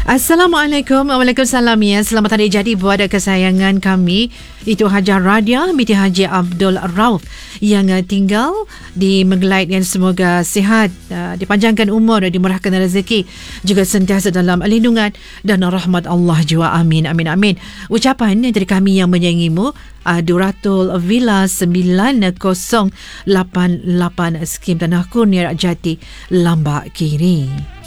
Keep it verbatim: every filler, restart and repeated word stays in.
Assalamualaikum. Waalaikumsalam ya. Selamat hari jadi buat kesayangan kami. Itu Hajar Radia binti Haji Abdul Rauf yang tinggal di Meglait, yang semoga sihat, dipanjangkan umur, dimurahkan rezeki, juga sentiasa dalam lindungan dan rahmat Allah jua. Amin, amin, amin. Ucapan dari kami yang menyayangimu, Duratul Villa sembilan kosong lapan lapan Skim Tanah Kurnia Jati, Lambak Kiri.